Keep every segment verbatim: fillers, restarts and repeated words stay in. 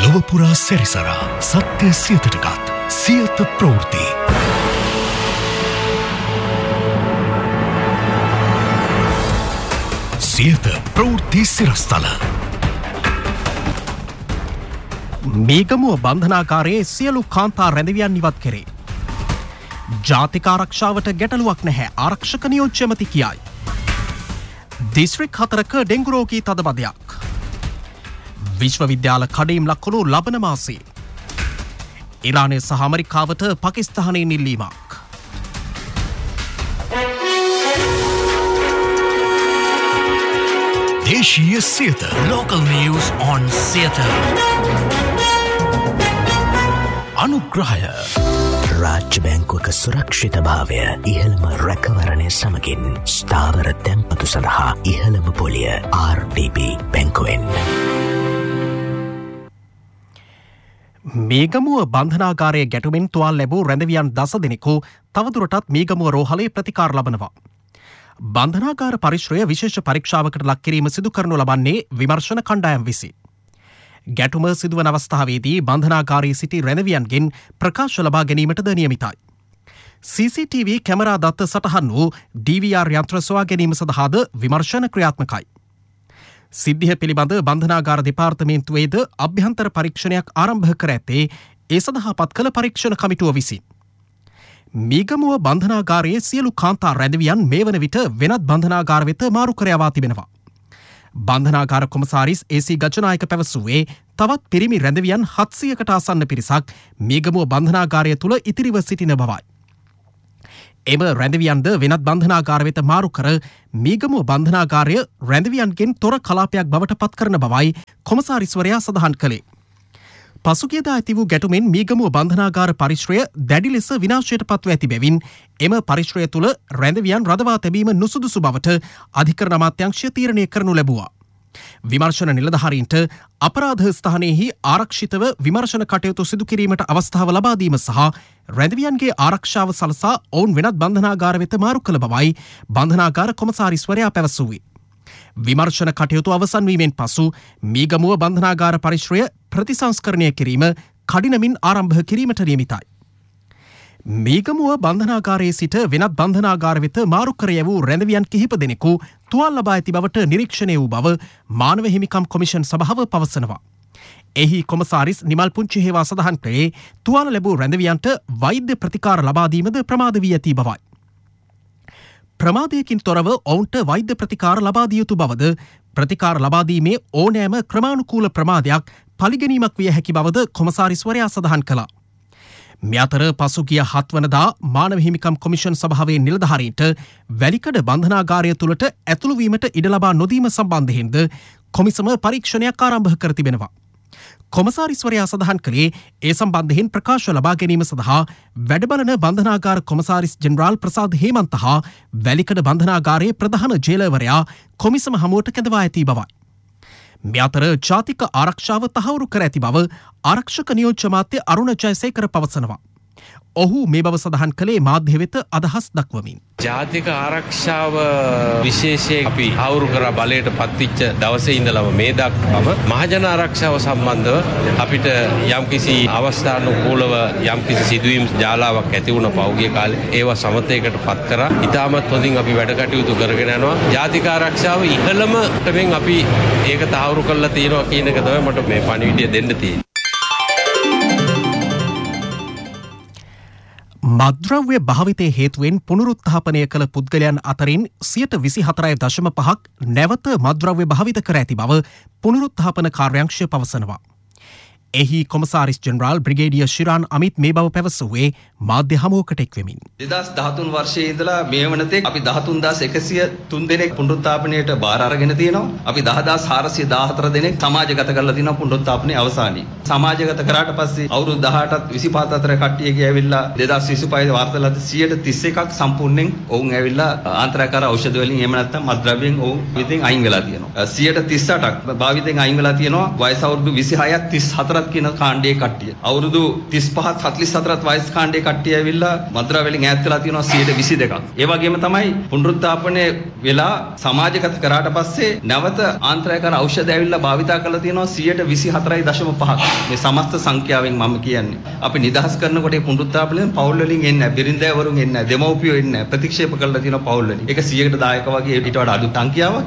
ලොවපුරා සැරිසරා සත්‍ය සියතටගත් සියත ප්‍රවෘත්ති. සියත ප්‍රවෘත්ති සිරස්තල. මේගමුව බන්ධනාකාරයේ සියලු කාන්තා රැඳවියන් ඉවත් කෙරේ. ජාතික ආරක්ෂාවට ගැටලුවක් නැහැ, ආරක්ෂක නියෝජ්‍ය ඇමති කියයි. දිස්ත්‍රික් හතරක ඩෙංගු රෝගී තදබදයක්. විශ්වවිද්‍යාල කඩයිම් ලක්වුණු ලබන මාසයේ. ඉරානය සහ ඇමරිකාවට පාකිස්තානයෙන් ඉල්ලීමක්. දේශීය Siyatha. Local news on Siyatha. අනුග්‍රහය. රාජ්‍ය බැංකුවක සුරක්ෂිත භාවය ඉහළම රැකවරණය සමගින් ස්ථාවර තැන්පතු සඳහා ඉහළම පොලිය ආර් ඩී බී බැංකුවෙන්. මේගමුව බන්ධනාගාරයේ ගැටුමින් තුවාල ලැබූ රැඳවියන් දස දෙනෙකු තවදුරටත් මේගමුව රෝහලේ ප්‍රතිකාර ලබනවා. බන්ධනාගාර පරිශ්‍රය විශේෂ පරීක්ෂාවකට ලක් කිරීම සිදු කරනු ලබන්නේ විමර්ශන කණ්ඩායම් විසින්. ගැටුම සිදුවන අවස්ථාවේදී බන්ධනාගාරයේ සිටි රැඳවියන්ගෙන් ප්‍රකාශ ලබා ගැනීමටද නියමිතයි. සී සී ටී වී කැමරා දත්ත සටහන් වූ ඩී වී ආර් යන්ත්‍ර සොයා ගැනීම සඳහාද විමර්ශන ක්‍රියාත්මකයි. සිද්ධිය පිළිබඳ බන්ධනාගාර දෙපාර්තමේන්තුවේද අභ්‍යන්තර පරීක්ෂණයක් ආරම්භ කර ඇත්තේ ඒ සඳහා පත් කළ පරීක්ෂණ කමිටුව විසින්. මීගමුව බන්ධනාගාරයේ සියලු කාන්තා රැඳවියන් මේ වන විට වෙනත් බන්ධනාගාර වෙත මාරු කර යවා තිබෙනවා. බන්ධනාගාර කොමසාරිස් ඒ සී ගජනායක පැවසුවේ තවත් පිරිමි රැඳවියන් හත්සියයකට ආසන්න පිරිසක් මීගමුව බන්ධනාගාරය තුළ ඉතිරිව සිටින බවයි. එම රැඳවියන්ද වෙනත් බන්ධනාගාර වෙත මාරු කර මීගමුව බන්ධනාගාරය රැඳවියන්ගෙන් තොර කලාපයක් බවට පත් කරන බවයි කොමසාරිස්වරයා සඳහන් කළේ. පසුගියදා ඇති වූ ගැටුමෙන් මීගමුව බන්ධනාගාර පරිශ්‍රය දැඩි ලෙස විනාශයට පත්ව ඇති බැවින් එම පරිශ්‍රය තුළ රැඳවියන් රඳවා තැබීම නුසුදුසු බවට අධිකරණ අමාත්‍යාංශය තීරණය කරනු ලැබුවා. විමර්ශන නිලධාරීන්ට අපරාධ ස්ථානයෙහි ආරක්ෂිතව විමර්ශන කටයුතු සිදු කිරීමට අවස්ථාව ලබා දීම සහ රැඳවියන්ගේ ආරක්ෂාව සලසා ඔවුන් වෙනත් බන්ධනාගාර වෙත මාරු කළ බවයි බන්ධනාගාර කොමසාරිස්වරයා පැවසුවේ. විමර්ශන කටයුතු අවසන් වීමෙන් පසු මීගමුව බන්ධනාගාර පරිශ්‍රය ප්‍රතිසංස්කරණය කිරීම කඩිනමින් ආරම්භ කිරීමට නියමිතයි. මීගමුව බන්ධනාගාරයේ සිට වෙනත් බන්ධනාගාර වෙත මාරු කර යවූ රැඳවියන් කිහිප දෙනෙකු තුවාල ලබා ඇති බවට නිරීක්ෂණය වූ බව මානව හිමිකම් කොමිෂන් සභාව පවසනවා. එහි කොමසාරිස් නිමල් පුංචි හේවා සඳහන් කළේ තුවාල ලැබූ රැඳවියන්ට වෛද්‍ය ප්‍රතිකාර ලබා දීමද ප්‍රමාද වී ඇති බවයි. ප්‍රමාදයකින් තොරව ඔවුන්ට වෛද්‍ය ප්‍රතිකාර ලබා දිය යුතු බවද ප්‍රතිකාර ලබා දීමේ ඕනෑම ක්‍රමානුකූල ප්‍රමාදයක් පරිගැනීමක් විය හැකි බවද කොමසාරිස්වරයා සඳහන් කළා. මේ අතර පසුගිය හත්වනදා මානව හිමිකම් කොමිෂන් සභාවේ නිලධාරීන්ට වැලිකඩ බන්ධනාගාරය තුළට ඇතුළු වීමට ඉඩ ලබා නොදීම සම්බන්ධයෙන්ද කොමිසම පරීක්ෂණයක් ආරම්භ කර තිබෙනවා. කොමසාරිස්වරයා සඳහන් කළේ ඒ සම්බන්ධයෙන් ප්‍රකාශ ලබා ගැනීම සඳහා වැඩබලන බන්ධනාගාර කොමසාරිස් ජෙනරාල් ප්‍රසාද් හේමන්ත හා වැලිකඩ බන්ධනාගාරයේ ප්‍රධාන ජේලවරයා කොමිසම හමුවට කැඳවා ඇති බවයි. මේ අතර ජාතික ආරක්ෂාව තහවුරු කර ඇති බව ආරක්ෂක නියෝජ්‍ය අමාත්‍ය අරුණ ජයසේකර පවසනවා. ඔහු මේ බව සඳහන් කළේ මාධ්‍ය වෙත අදහස් දක්වමින්. ජාතික ආරක්ෂාව විශේෂයෙන් අපි ආවුරු කර බලයට පත්විච්ච දවසේ ඉඳලම මේ දක්වාම මහජන ආරක්ෂාව සම්බන්ධව අපිට යම්කිසි අවස්ථානුකූලව යම්කිසි සිදුවීම් ජාලාවක් ඇති වුණ පෞගිය කාලේ ඒවා සමතයකට පත් කරා. ඉතාමත් හොඳින් අපි වැඩ කටයුතු කරගෙන යනවා. ජාතික ආරක්ෂාව ඉහළම තෙමෙන් අපි ඒක තහවුරු කරලා තියෙනවා කියන එක තමයි මට මේ පණිවිඩය දෙන්න තියෙන්නේ. මද්‍රව්‍ය භාවිතය හේතුවෙන් පුනරුත්ථාපනය කළ පුද්ගලයන් අතරින් සියයට විසි හතරයි දශම පහක් නැවත මද්‍රව්‍ය භාවිත කර ඇති බව පුනරුත්ථාපන කාර්යාංශය පවසනවා. එහි කොමසාරිස් ජෙනරාල් බ්‍රිගේඩියර් ශිරාන් අමිත් මේ බව පැවසුවේ මාධ්‍ය හමුවකට එක්වෙමින්. දෙදහස් දහතුන් වර්ෂයේ ඉඳලා මේ වනතෙක් අපි දහතුන් හදාස් එකසිය තුන් දෙනෙක් පුනරුත්ථාපනයට බාර අරගෙන තියෙනවා. අපි දහ හදාස් හාරසිය දාහතර දෙනෙක් සමාජගත කරලා තියෙනවා පුනරුත්ථාපනයේ අවසානයේ. සමාජගත කරාට පස්සේ අවුරුදු දහඅටත් විසිපහ අතර කට්ටිය ගියවිලා දෙදහස් විසිපහ වාර්තාලා සියයට තිස් එකක් සම්පූර්ණයෙන් ඔවුන් ඇවිල්ලා ආන්තරාකාර ඖෂධ වලින් එහෙම නැත්නම් මත්ද්‍රව්‍යයෙන් ඔවුන් විදිහින් අයින් වෙලා තියෙනවා. සියයට තිස් අටක් භාවිතයෙන් අයින් වෙලා තියෙනවා. වයස අවුරුදු විසිහයත් තිස් හතරත් හතරක් කියන කාණ්ඩයේ කට්ටිය. අවුරුදු තිස් පහත් හතළිස් හතරත් වයස් කාණ්ඩයේ කට්ටිය ඇවිල්ලා මද්‍රව්‍ය වලින් ඈත් වෙලා තියෙනවා සියයට විසි දෙකක්. ඒ වගේම තමයි පුනරුත්ථාපනය වෙලා සමාජගත කරාට පස්සේ නැවත ආන්තරායකාර ඖෂධ ඇවිල්ලා භාවිතා කරලා තියෙනවා සියයට විසි හතරයි දශම පහක්. මේ සමස්ත සංඛ්‍යාවෙන් මම කියන්නේ. අපි නිදහස් කරනකොට මේ පුනරුත්ථාපනයෙන් පවුල් වලින් එන්නේ නැහැ. බිරිඳෑවරුන් එන්නේ නැහැ. දෙමව්පියෝ එන්නේ නැහැ. ප්‍රතික්ෂේප කරලා තියෙනවා පවුල් වලින්. ඒක සියයකට දායක වගේ ඊට වඩා අඩු සංඛ්‍යාවක්.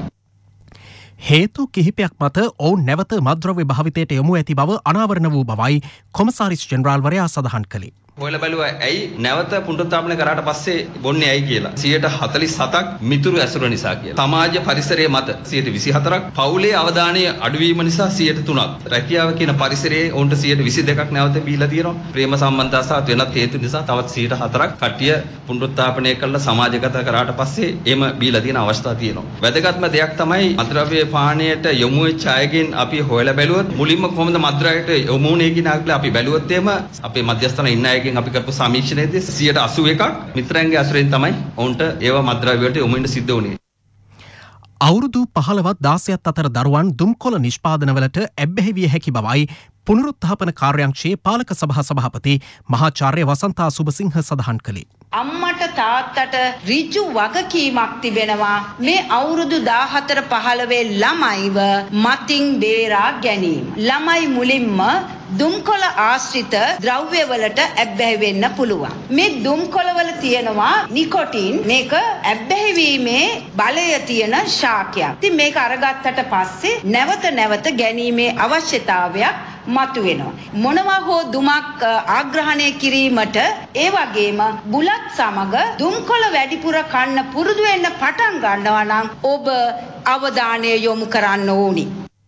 හේතු කිහිපයක් මත ඔවුන් නැවත මද්‍රව්‍ය භාවිතයට යොමු ඇති බව අනාවරණ වූ බවයි කොමසාරිස් ජෙනරාල්වරයා සඳහන් කළේ. හොයලා බැලුවා ඇයි නැවත පුනරුත්ථාපනය කරාට පස්සේ බොන්නේ ඇයි කියලා. සියයට හතළිස් හතක් මිතුරු ඇසුර නිසා කියලා. සමාජ පරිසරයේ මත සියයට විසි හතරක්, පවුලේ අවධානය අඩුවීම නිසා සියයට තුනක්. රැකියාව කියන පරිසරයේ ඔවුන්ට සියයට විසි දෙකක් නැවත බීලා තියෙනවා. ප්‍රේම සම්බන්ධතා සහ වෙනත් හේතු නිසා තවත් සියයට හතරක් කට්ටිය පුනරුත්ථාපනය කරලා සමාජගත කරාට පස්සේ එම බීලා තියෙන අවස්ථා තියෙනවා. වැදගත්ම දෙයක් තමයි මද්‍රව්‍ය පානයට යොමු වෙච්ච අයගෙන් අපි හොයලා බැලුවොත් මුලින්ම කොහොමද මද්‍රව්‍යයට යොමු වුනේ කියන එක අපි බැලුවොත් එහෙම අපේ මධ්‍යස්ථාන ඉන්න අයගෙන් අපි කරපු සමීක්ෂණයේදී සියයට අසූ එකක් මිත්‍රයන්ගේ අසුරෙන් තමයි ඔවුන්ට ඒව මද්‍රව්‍ය වලට යොමු වෙන්න සිද්ධ වුනේ. අවුරුදු පහළවත් දාසයත් අතර දරුවන් දුම්කොළ නිෂ්පාදනවලට ඇබ්බැහි විය හැකි බවයි පුනරුත්ථාපන කාර්යාංශයේ පාලක සභා සභාපති මහාචාර්ය වසන්තා සුබසිංහ සඳහන් කළේ. අම්මට තාත්තට ඍජු වගකීමක් තිබෙනවා මේ අවුරුදු දාහතර පහළොවේ ළමයිව මතින් බේරා ගැනීම. ළමයි මුලින්ම දුම්කොළ ආශ්‍රිත ද්‍රව්‍ය වලට ඇබ්බැහි වෙන්න පුළුවන්. මේ දුම්කොළ වල තියෙනවා නිකොටින්. මේක ඇබ්බැහි වීමේ බලය තියෙන ශාකයක්. ඉතින් මේක අරගත්තට පස්සේ නැවත නැවත ගැනීමේ අවශ්‍යතාවයක් මතුවෙනවා. මොනවා හෝ දුමක් ආග්‍රහණය කිරීමට ඒ වගේම බුලත් සමග දුම්කොළ වැඩිපුර කන්න පුරුදු වෙන්න පටන් ගන්නවා නම් ඔබ අවධානය යොමු කරන්න ඕනි.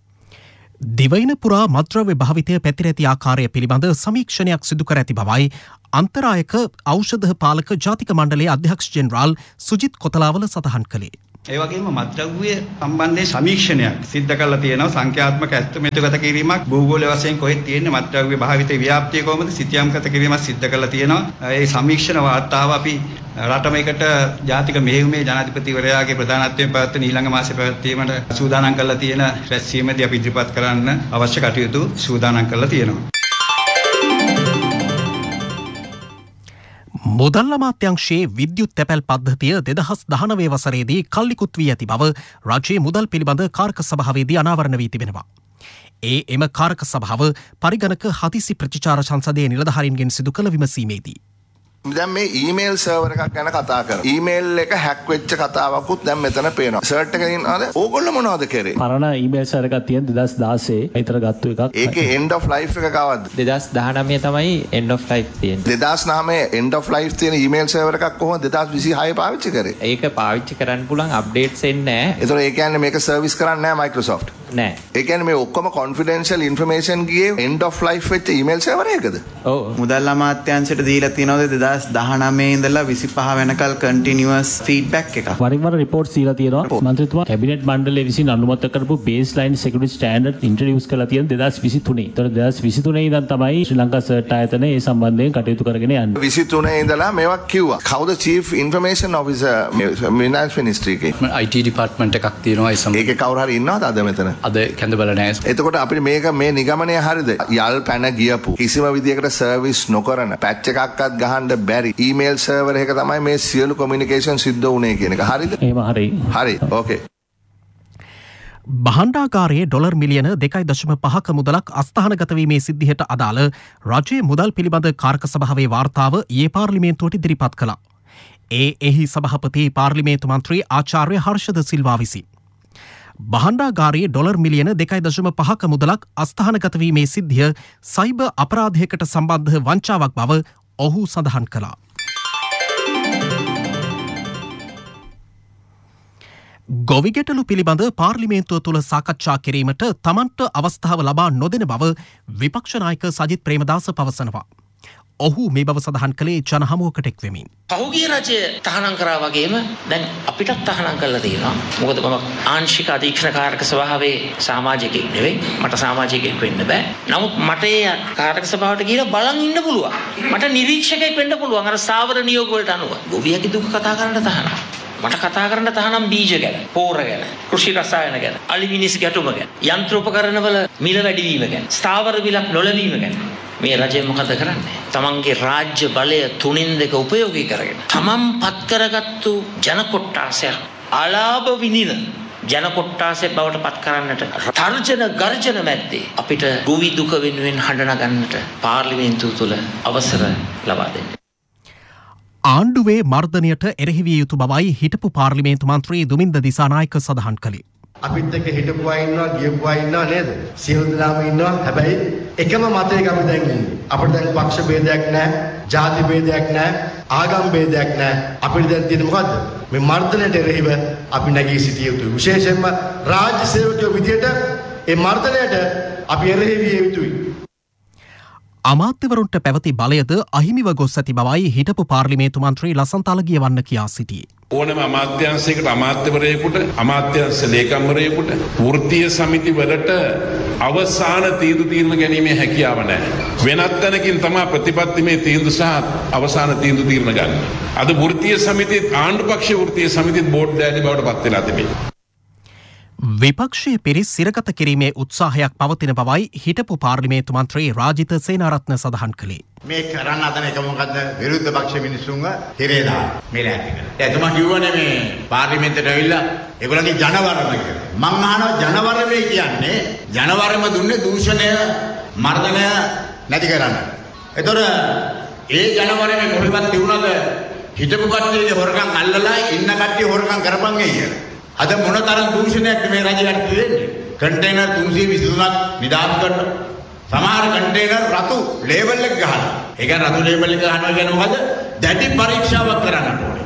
දිවයින පුරා මද්‍රව්‍ය භාවිතය පැතිර ඇති ආකාරය පිළිබඳ සමීක්ෂණයක් සිදු කර ඇති බවයි අන්තරායක ඖෂධ පාලක ජාතික මණ්ඩලයේ අධ්‍යක්ෂ ජෙනරාල් සුජිත් කොතලාවල සඳහන් කළේ. ඒ වගේම මත්ද්‍රව්‍ය සම්බන්ධයෙන් සමීක්ෂණයක් සිද්ධ කරලා තියෙනවා. සංඛ්‍යාත්මක ඇස්තමේතුගත කිරීමක් භූගෝලීය වශයෙන් කොහෙද තියෙන්නේ මත්ද්‍රව්‍ය භාවිතයේ ව්‍යාප්තිය කොහොමද සිතියම්ගත කිරීමක් සිද්ධ කරලා තියෙනවා. ඒ සමීක්ෂණ වාර්තාව අපි රටම එකට ජාතික මෙහෙයුමේ ජනාධිපතිවරයාගේ ප්‍රධානත්වයෙන් පැවැත්වෙන ඊළඟ මාසේ පැවැත්වීමට සූදානම් කරලා තියෙන රැස්වීමේදී අපි ඉදිරිපත් කරන්න අවශ්‍ය කටයුතු සූදානම් කරලා තියෙනවා. මුදල් අමාත්‍යංශයේ විද්‍යුත් තැපැල් පද්ධතිය දෙදහස් දහනවය වසරේදී කල්ලිකුත් වී ඇති බව රජයේ මුදල් පිළිබඳ කාරක සභාවේදී අනාවරණ වී තිබෙනවා. ඒ එම කාරක සභාව පරිගණක හදිසි ප්‍රතිචාර සංසදයේ නිලධාරීන්ගෙන් සිදු කළ විමසීමේදී දැන් මේ ඊමේල් සර්වර් එකක් ගැන කතා කරා. ඊමේල් එක හැක් වෙච්ච කතාවකුත් දැන් මෙතන පේනවා. සර්ට් එකකින් ආද ඕගොල්ලෝ මොනවද කරේ? පරණ ඊමේල් සර්වර් එකක් තියෙන දෙදහස් දාසය විතර ගත්ත එකක්. ඒකේ end of life එක කවද්ද? දෙදහස් දහනවය තමයි end of life තියෙන්නේ. දෙදහස් නවය end of life තියෙන ඊමේල් සර්වර් එකක් කොහොමද දෙදහස් විසිහය පාවිච්චි කරේ? ඒක පාවිච්චි කරන්න පුළුවන් අප්ඩේට්ස් එන්නේ නැහැ. ඒතකොට ඒ කියන්නේ මේක සර්විස් කරන්නේ නැහැ Microsoft. නෑ. ඒ කියන්නේ මේ ඔක්කොම confidential information ගියේ end of life වෙච්ච ඊමේල් සර්වර් එකකද? ඔව්. මුදල් අමාත්‍යාංශයට දීලා තියෙනවද දෙදහස් දහනවය ඉඳලා විසිපහ වෙනකල් continuous feedback එකක්. වරින් වර reports දීලා තියෙනවා. මන්ත්‍රීතුමා කැබිනට් මණ්ඩලය විසින් අනුමත කරපු baseline security standard introduce කරලා තියෙන දෙදහස් විසිතුනේ. ඒතර දෙදහස් විසිතුනේ ඉඳන් තමයි ශ්‍රී ලංකා සර්ට් ආයතනය ඒ සම්බන්ධයෙන් කටයුතු කරගෙන යන්නේ. විසිතුනේ ඉඳලා මේවා කිව්වා. කවුද chief information officer finance ministry එකේ? I T department එකක් තියෙනවා ඒ සම්බන්ධ. ඒකේ කවුරු හරි ඉන්නවද අද මෙතන? අද කැඳවල නැහැ. එතකොට අපිට මේක මේ නිගමනය හරිද? යල් පැන ගියපු කිසිම විදියකට සර්විස් නොකරන පැච් එකක්වත් ගහන්න බැරි ඊමේල් සර්වර් එක තමයි මේ සියලු කොමියුනිකේෂන් සිද්ධ වුණේ කියන එක. හරිද? එහෙම හරි. හරි. ඕකේ. භාණ්ඩාගාරයේ ඩොලර් මිලියන දෙකයි දශම පහක මුදලක් අස්ථානගත වීමේ සිද්ධියට අදාළ රජයේ මුදල් පිළිබඳ කාරක සභාවේ වාර්තාව ඊයේ පාර්ලිමේන්තුවට ඉදිරිපත් කළා. ඒ එහි සභාපති පාර්ලිමේන්තු මන්ත්‍රී ආචාර්ය හර්ෂද සිල්වා විසින් භාණ්ඩාගාරයේ ඩොලර් මිලියන දෙකයි දශම පහක මුදලක් අස්ථානගත වීමේ සිද්ධිය සයිබර් අපරාධයකට සම්බන්ධ වංචාවක් බව ඔහු සඳහන් කළා. ගොවිගැටලු පිළිබඳ පාර්ලිමේන්තුව තුළ සාකච්ඡා කිරීමට තමන්ට අවස්ථාව ලබා නොදෙන බව විපක්ෂ නායක සජිත් ප්‍රේමදාස පවසනවා. ඔහු මේ බව සඳහන් කළේ ජනහමුවකට එක් වෙමින්. පහුගිය රජය තහනම් කරා වගේම දැන් අපිටත් තහනම් කරලා තියෙනවා. මොකද මම ආංශික අධීක්ෂණ කාරක සභාවේ සමාජිකයෙක් නෙවෙයි. මට සමාජිකයෙක් වෙන්න බෑ. නමුත් මට ඒ කාරක සභාවට ගිහලා බලන් ඉන්න පුළුවන්. මට නිරීක්ෂකයෙක් වෙන්න පුළුවන්. අර ස්ථාවර නියෝග වලට අනුව. ගොවියගේ දුක කතා කරන්න තහනම්. මට කතා කරන්න තහනම් බීජ ගැන, පෝර ගැන, කෘෂි රසායන ගැන, අලි මිනිස් ගැටුම ගැන, යන්ත්‍ර උපකරණවල මිල වැඩිවීම ගැන, ස්ථාවර මිලක් නොලැබීම ගැන මේ රජය මොකද කරන්නේ? තමන්ගේ රාජ්‍ය බලය තුනින් දෙක උපයෝගී කරගෙන තමන් පත් කරගත්තු ජන කොට්ටාසය අලාභ විඳින ජන කොට්ටාසය බවට පත් කරන්නට තර්ජන ගර්ජන මැද්දේ අපිට දුවි දුක වෙනුවෙන් හඬ නගන්නට පාර්ලිමේන්තුව තුළ අවසර ලබා දෙන්න. ආණ්ඩුවේ මර්ධනයට එරෙහි විය යුතු බවයි හිටපු පාර්ලිමේන්තු මන්ත්‍රී දුමින්ද දිසානායක සඳහන් කළේ. අපිත් එක්ක හිටපු අය ඉන්නවා, ගියපු අය ඉන්නවා නේද? සියලු දෙනාම ඉන්නවා. හැබැයි එකම මතයක අපි දැන් ඉන්නේ. අපිට දැන් පක්ෂ ભેදයක් නැහැ, ජාති ભેදයක් නැහැ, ආගම් ભેදයක් නැහැ. අපිට දැන් තියෙන්නේ මොකද්ද? මේ මර්ධනයට එරෙහිව අපි නැගී සිටිය යුතුයි. විශේෂයෙන්ම රාජ්‍ය සේවකයෝ විදියට මේ මර්ධනයට අපි එරෙහි විය යුතුයි. අමාත්‍යවරුන්ට පැවති බලයද අහිමිව ගොස් ඇති බවයි හිටපු පාර්ලිමේන්තු මන්ත්‍රී ලසන්ත අලගියවන්න කියා සිටියේ. ඕනෑම අමාත්‍යාංශයකට අමාත්‍යවරයෙකුට අමාත්‍යාංශ ලේකම්වරයෙකුට වෘත්තීය සමිති වලට අවසාන තීන්දුව తీරන ගැනීමේ හැකියාව නැහැ. වෙනත් තැනකින් තමයි ප්‍රතිපත්තිමේ තීන්දුව සහ අවසාන තීන්දුව తీරන ගන්න. අද වෘත්තීය සමිතියත් ආණ්ඩු පක්ෂ වෘත්තීය සමිතියත් බෝඩ් ඩෑඩි බවට පත් වෙලා තිබේ. විපක්ෂයේ පිරිස් සිරගත කිරීමේ උත්සාහයක් පවතින බවයි හිටපු පාර්ලිමේන්තු මන්ත්‍රී රාජිත සේනාරත්න සඳහන් කළේ. මේ කරන්න හදන එක මොකද්ද? විරුද්ධ පක්ෂ මිනිස්සුන්ව හිරේ දාන. මේ ලෑස්ති කරලා. එතුමා කිව්වනේ මේ පාර්ලිමේන්තුවට ඇවිල්ලා ඒගොල්ලන්ගේ ජනවරම කියලා. මං අහනවා ජනවරමේ කියන්නේ ජනවරම දුන්නේ දූෂණය, මර්ධනය නැති කරන්න. ඒතොර ඒ ජනවරමේ කොහෙවත් තිබුණාද හිටපු කට්ටියගේ හොරකම් අල්ලලා ඉන්න කට්ටිය හොරකම් කරපන් කියලා. අද මොනතරම් දූෂණයක් මේ රජයට දෙන්නේ? කන්ටේනර් තුන්සිය විසිතුනක් නිදාස් කරනවා. සමහර කන්ටේනර් රතු ලේබල් එක ගහනවා. ඒ කියන්නේ රතු ලේබල් එක ගහනවා කියන්නේ මොකද? දැඩි පරීක්ෂාවක් කරන්න ඕනේ.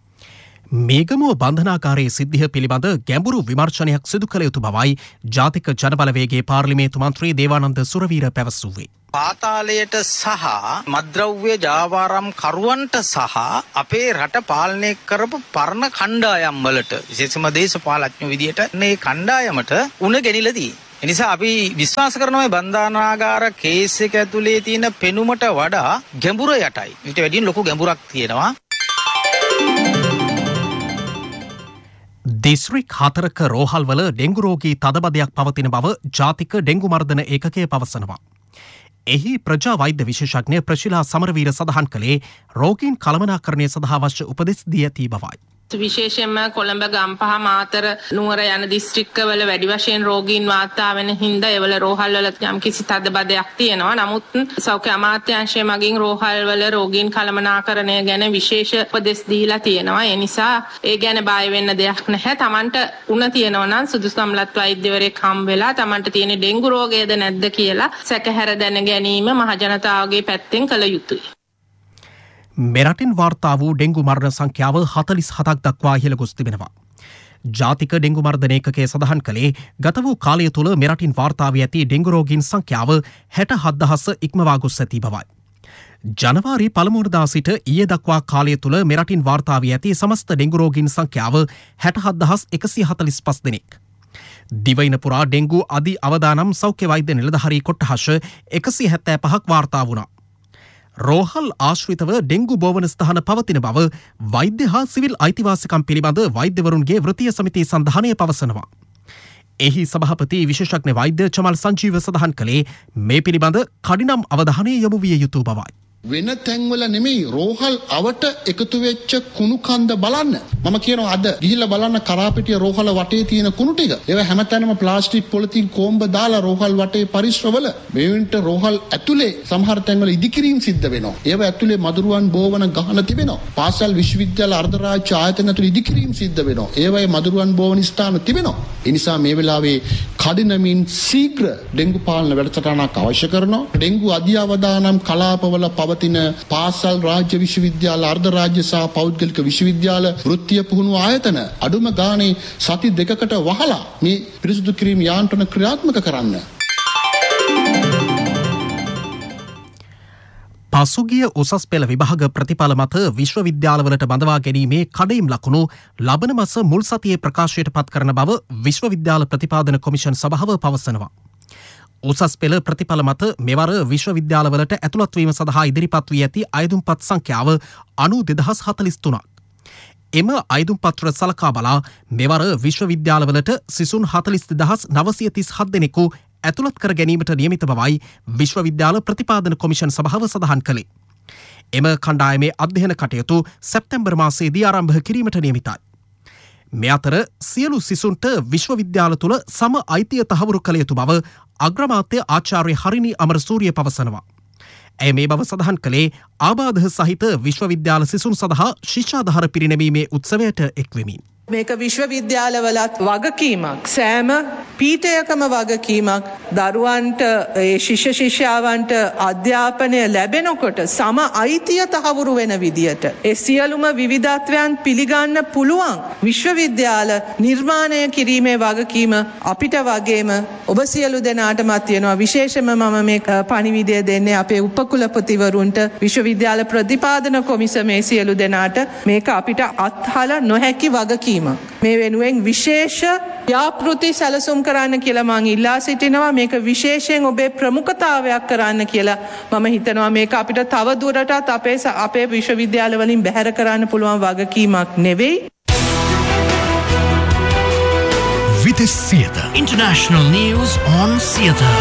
මේගමුව බන්ධනාකාරයේ සිද්ධිය පිළිබඳ ගැඹුරු විමර්ශනයක් සිදු කළ යුතු බවයි ජාතික ජනබලවේගයේ පාර්ලිමේන්තු මන්ත්‍රී දේවානන්ද සුරවීර පැවසුවේ. පාතාලයට සහ මද්ද්‍රව්‍ය ජාවාරම් කරුවන්ට සහ අපේ රට පාලනය කරපු පරණ කණ්ඩායම් වලට විශේෂම දේශපාලඥ විදියට මේ කණ්ඩායමට උණ ගෙනිලා තියෙනවා. ඒ නිසා අපි විශ්වාස කරනවා මේ බන්ධනාගාර කේස් එක ඇතුලේ තියෙන පෙනුමට වඩා ගැඹුර යටයි. ඊට වැඩියෙන් ලොකු ගැඹුරක් තියෙනවා. දිස්ත්‍රික් හතරක රෝහල්වල ඩෙංගු රෝගී තදබදයක් පවතින බව ජාතික ඩෙංගු මර්ධන ඒකකය පවසනවා. එහි ප්‍රජා වෛද්‍ය විශේෂඥ ප්‍රශිලා සමරවීර සඳහන් කළේ රෝගීන් කළමනාකරණය සඳහා අවශ්‍ය උපදෙස් දී ඇති බවයි. විශේෂයෙන්ම කොළඹ ගම්පහ මාතර නුවර යන දිස්ත්‍රික්කවල වැඩි වශයෙන් රෝගීන් වාර්තා වෙන හින්දා ඒවල රෝහල් වල යම්කිසි තදබදයක් තියෙනවා. නමුත් සෞඛ්‍ය අමාත්‍යාංශය මගින් රෝහල් වල රෝගීන් කළමනාකරණය ගැන විශේෂ උපදෙස් දීලා තියෙනවා. ඒ නිසා ඒ ගැන බය වෙන්න දෙයක් නැහැ. Tamanට උණ තියෙනවා නම් සුදුසු සම්ලත් වෛද්‍යවරයෙක් හම් වෙලා Tamanට තියෙන ඩෙන්ගු රෝගයද නැද්ද කියලා සැකහැර දැන ගැනීම මහජනතාවගේ පැත්තෙන් කළ යුතුයි. මෙරටින් වාර්තා වූ ඩෙංගු මරණ සංඛ්‍යාව හතලිස් හතක් දක්වා ඉහළ ගොස් තිබෙනවා. ජාතික ඩෙංගු මර්ධන ඒකකය සඳහන් කළේ ගත වූ කාලය තුළ මෙරටින් වාර්තා වී ඇති ඩෙංගු රෝගීන් සංඛ්‍යාව හැට හත් දහස් ඉක්මවා ගොස් ඇති බවයි. ජනවාරි පළමු වනදා සිට ඊයේ දක්වා කාලය තුළ මෙරටින් වාර්තා වී ඇති සමස්ත ඩෙංගු රෝගීන් සංඛ්‍යාව හැට හත් දහස් එකසිය හතලිස් පහ දෙනෙක්. දිවයින පුරා ඩෙංගු අධි අවදානම් සෞඛ්‍ය වෛද්‍ය නිලධාරී කොට්ටහස එකසිය හැත්තෑ පහක් වාර්තා වුණා. රෝහල් ආශ්‍රිතව ඩෙංගු බෝවන ස්ථාන පවතින බව වෛද්‍ය හා සිවිල් අයිතිවාසිකම් පිළිබඳ වෛද්‍යවරුන්ගේ වෘත්තීය සමිති සන්ධානය පවසනවා. එහි සභාපති විශේෂඥ වෛද්‍ය චමල් සංජීව සඳහන් කළේ මේ පිළිබඳ කඩිනම් අවධානය යොමු විය යුතු බවයි. වෙන තැන්වල නෙමෙයි රෝහල් අවට එකතු වෙච්ච කුණු කන්ද බලන්න. මම කියනවා අද ගිහිල්ලා බලන්න කරාපිටිය රෝහල වටේ තියෙන කුණු ටික. ඒවා හැමතැනම ප්ලාස්ටික් පොලිතින් කොම්බ දාලා රෝහල් වටේ පරිශ්‍රවල මේවින්ට රෝහල් ඇතුලේ සමහර තැන්වල ඉදිකිරීම් සිද්ධ වෙනවා. ඒවා ඇතුලේ මදුරුවන් බෝවන ගහන තිබෙනවා. පාසල් විශ්වවිද්‍යාල අර්ධරාජ්‍ය ආයතන ඇතුලේ ඉදිකිරීම් සිද්ධ වෙනවා. ඒවායේ මදුරුවන් බෝවන ස්ථාන තිබෙනවා. ඒ නිසා මේ වෙලාවේ කඩිනමින් ශීඝ්‍ර ඩෙංගු පාලන වැඩසටහනක් අවශ්‍ය කරනවා. ඩෙංගු අධ්‍යාවදානම් කලාපවල පවතින පාසල් රාජ්‍ය විශ්වවිද්‍යාල අර්ධ රාජ්‍ය සහ පෞද්ගලික විශ්වවිද්‍යාල වෘත්තීය පුහුණු ආයතන අඩුම ගානේ සති දෙකකට වහලා මේ පිරිසුදු කිරීම යාන්ත්‍රණ ක්‍රියාත්මක කරන්න. පසුගිය උසස් පෙළ විභාග ප්‍රතිඵල මත විශ්වවිද්‍යාලවලට බඳවා ගැනීමේ කඩයිම් ලකුණු ලබන මස මුල් සතියේ ප්‍රකාශයට පත් කරන බව විශ්වවිද්‍යාල ප්‍රතිපාදන කොමිෂන් සභාව පවසනවා. උසස් පෙළ ප්‍රතිඵල මත මෙවර විශ්වවිද්‍යාලවලට ඇතුළත්වීම සඳහා ඉදිරිපත් වී ඇති අයදුම්පත් සංඛ්‍යාව අනූ දෙදහස් හතලිස් තුනක්. එම අයිදුම් පත්‍ර සලකා බලා මෙවර විශ්වවිද්‍යාලවලට සිසුන් හතළිස් දෙදහස් නවසිය තිස් හත් දෙනෙකු ඇතුළත් කර ගැනීමට නියමිත බවයි විශ්වවිද්‍යාල ප්‍රතිපාදන කොමිෂන් සභාව සඳහන් කළේ. එම කණ්ඩායමේ අධ්‍යයන කටයුතු සැප්තැම්බර් මාසයේදී ආරම්භ කිරීමට නියමිතයි. මේ අතර සියලු සිසුන්ට විශ්වවිද්‍යාල තුළ සම අයිතිය තහවුරු කළ යුතු බව අග්‍රාමාත්‍ය ආචාර්ය හරිනි අමරසූරිය පවසනවා. ඇය මේ බව සඳහන් කළේ ආබාධ සහිත විශ්වවිද්‍යාල සිසුන් සඳහා ශිෂ්‍යාධාර පිරිනැමීමේ උත්සවයට එක්වෙමින්. මේක විශ්වවිද්‍යාලවලත් වගකීමක් සෑම පීඨයකම වගකීමක් දරුවන්ට ඒ ශිෂ්‍ය ශිෂ්‍යාවන්ට අධ්‍යාපනය ලැබෙනකොට සම අයිතිය තහවුරු වෙන විදියට ඒ සියලුම විවිධත්වයන් පිළිගන්න පුළුවන් විශ්වවිද්‍යාල නිර්මාණය කිරීමේ වගකීම අපිට වගේම ඔබ සියලු දෙනාටමත් තියෙනවා. විශේෂයෙන්ම මම මේ පණිවිඩය දෙන්නේ අපේ උපකුලපතිවරුන්ට විශ්වවිද්‍යාල ප්‍රතිපාදන කොමිසමේ සියලු දෙනාට මේක අපිට අත්හල නොහැකි වගකීම මේ වෙනුවෙන් විශේෂ ව්‍යාපෘති සැලසුම් කරන්න කියලා මම ඉල්ලා සිටිනවා. මේක විශේෂයෙන් ඔබේ ප්‍රමුඛතාවයක් කරන්න කියලා මම හිතනවා. මේක අපිට තව දුරටත් අපේ අපේ විශ්වවිද්‍යාල වලින් බැහැර කරන්න පුළුවන් වගකීමක් නෙවෙයි. Vites Theatre International News on Theatre.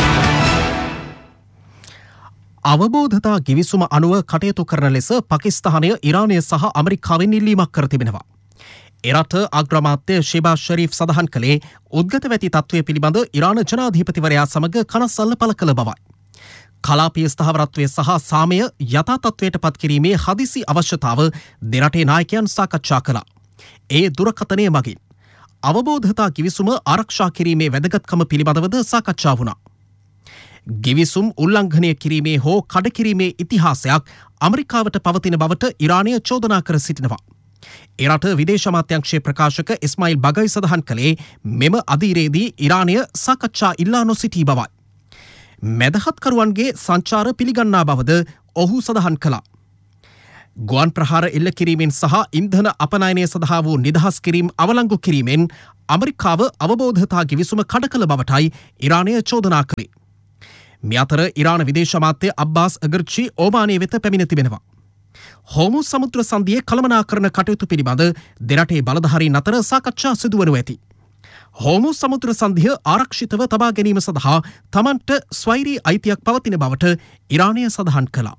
අවබෝධතා ගිවිසුම අනුව කටයුතු කරන ලෙස පාකිස්තානය ඉරානය සහ ඇමරිකාවෙන් ඉල්ලීමක් කර තිබෙනවා. එරට අග්‍රාමාත්‍ය ෂෙබා ෂරීෆ් සඳහන් කළේ උද්ගත වැති තත්ත්වය පිළිබඳ ඉරාන ජනාධිපතිවරයා සමග කනස්සල්ල පළ කළ බවයි. කලාපීය ස්ථාවරත්වය සහ සාමය යථා තත්ත්වයට පත් කිරීමේ හදිසි අවශ්‍යතාව දෙරටේ නායකයන් සාකච්ඡා කළා. ඒ දුරකථනය මගින් අවබෝධතා ගිවිසුම ආරක්ෂා කිරීමේ වැදගත්කම පිළිබඳවද සාකච්ඡා වුණා. ගිවිසුම් උල්ලංඝනය කිරීමේ හෝ කඩකිරීමේ ඉතිහාසයක් ඇමරිකාවට පවතින බවට ඉරානය චෝදනා කර සිටිනවා. එරට විදේශ අමාත්‍යාංශයේ ප්‍රකාශක ඉස්මායිල් බගයි සඳහන් කළේ මෙම අධීරයේදී ඉරානය සාකච්ඡා ඉල්ලා නොසිටී බවයි. මැදහත්කරුවන්ගේ සංචාර පිළිගන්නා බවද ඔහු සඳහන් කළා. ගුවන් ප්‍රහාර එල්ල කිරීමෙන් සහ ඉන්ධන අපනයනය සඳහා වූ නිදහස් කිරීම අවලංගු කිරීමෙන් ඇමරිකාව අවබෝධතා ගිවිසුම කඩ කළ බවටයි ඉරානය චෝදනා කළේ. මේ අතර ඉරාන විදේශ අමාත්‍ය අබ්බාස් අගර්චි ඕමානය වෙත පැමිණ තිබෙනවා. හෝමුස් සමුද්‍ර සන්ධියේ කළමනාකරණ කටයුතු පිළිබඳ දෙරටේ බලධාරීන් අතර සාකච්ඡා සිදුවනු ඇති. හෝමුස් සමුද්‍ර සන්ධිය ආරක්ෂිතව තබා ගැනීම සඳහා තමන්ට ස්වෛරී අයිතියක් පවතින බවට ඉරානය සඳහන් කළා.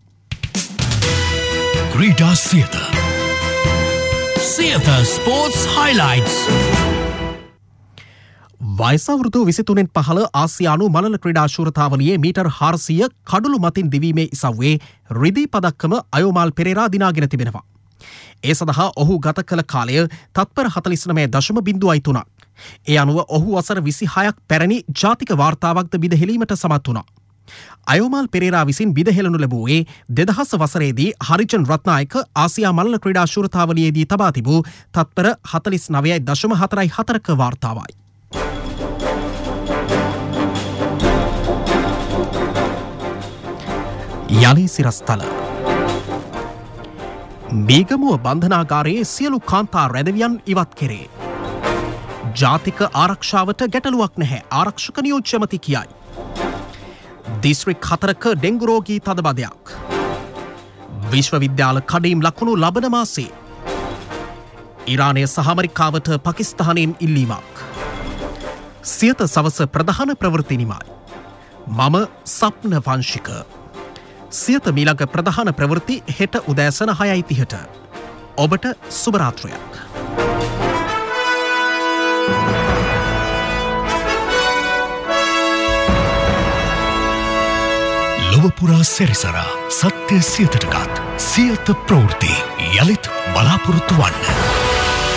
Krita Theatre Theatre Sports Highlights. වයසවෘතු විසිතුනෙන් පහළ ආසියානු මලල ක්‍රීඩා ශූරතාවලියේ මීටර් හාරසිය කඩුළු මතින් දිවීමේ ඉසව්වේ රිදී පදක්කම අයෝමාල් පෙරේරා දිනාගෙන තිබෙනවා. ඒ සඳහා ඔහු ගත කළ කාලය තත්පර හතළිස් නවය දශම බිංදුවයි තුනක්. ඒ අනුව ඔහු වසර විසිහයක් පැරණි ජාතික වාර්තාවක්ද බිදහෙලීමට සමත් වුණා. අයෝමාල් පෙරේරා විසින් බිදහෙලනු ලැබුවේ දෙදහස් වසරේදී හරිජන් රත්නායක ආසියා මලල ක්‍රීඩා ශූරතාවලියේදී තබා තිබූ තත්පර හතළිස් නවයයි දශම හතරයි හතරක වාර්තාවයි. යලි සිරස්තල මේගමුව බන්ධනාගාරයේ සියලු කාන්තා රැඳවියන් ඉවත් කෙරේ. ජාතික ආරක්ෂාවට ගැටලුවක් නැහැ ආරක්ෂක නියෝජ්‍යමති කියයි. දිස්ත්‍රික් හතරක ඩෙංගු රෝගී තදබදයක්. විශ්වවිද්‍යාල කඩීම් ලකුණු ලබන මාසේ. ඉරානය සහ ඇමරිකාවට පාකිස්තානයෙන් ඉල්ලීමක්. සියත සවස ප්‍රධාන ප්‍රවෘත්ති නිමයි. මම සප්න වංශික. සියත මීළඟ ප්‍රධාන ප්‍රවෘත්ති හෙට උදෑසන හයයි තිහට. ඔබට සුබරාත්‍රයක්. ලොවපුරා සැරිසරා සත්‍ය සියතටගත් සියත ප්‍රවෘත්ති යළිත් බලාපොරොත්තු වන්න.